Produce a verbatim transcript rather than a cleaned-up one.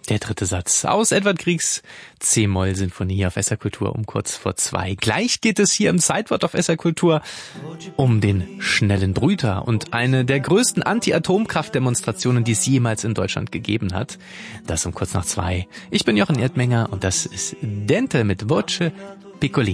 Der dritte Satz aus Edvard Griegs C-Moll-Sinfonie auf S R-Kultur um kurz vor zwei. Gleich geht es hier im Zeitwort auf S R-Kultur um den schnellen Brüter und eine der größten Anti-Atomkraft-Demonstrationen, die es jemals in Deutschland gegeben hat. Das um kurz nach zwei. Ich bin Jochen Erdmenger und das ist Dente mit Voce Piccolina.